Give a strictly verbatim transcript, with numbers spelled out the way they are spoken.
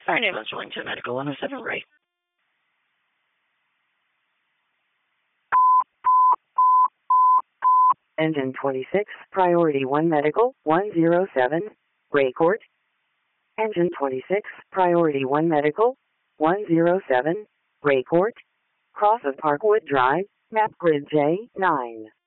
Our name is Wellington Medical one oh seven Ray. Engine twenty-six, Priority one Medical, one oh seven, Ray Court. Engine twenty-six, Priority one Medical, one oh seven, Ray Court. Cross of Parkwood Drive, Map Grid J nine.